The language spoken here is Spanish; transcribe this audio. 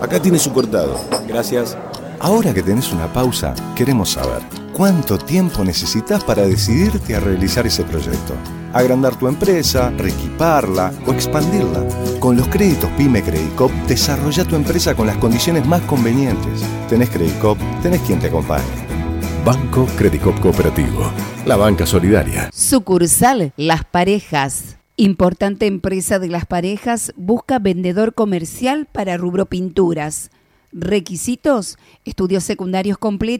Acá tiene su cortado. Gracias. Ahora que tenés una pausa, queremos saber cuánto tiempo necesitas para decidirte a realizar ese proyecto. Agrandar tu empresa, reequiparla o expandirla. Con los créditos PYME Credicop, desarrolla tu empresa con las condiciones más convenientes. Tenés Credicop, tenés quien te acompañe. Banco Credicop Cooperativo, la banca solidaria. Sucursal Las Parejas. Importante empresa de Las Parejas busca vendedor comercial para rubro pinturas. Requisitos: estudios secundarios completos.